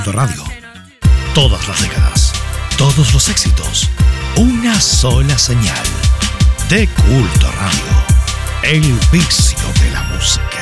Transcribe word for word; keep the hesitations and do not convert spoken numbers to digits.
Radio. Todas las décadas, todos los éxitos, una sola señal. De Culto Radio, el vicio de la música.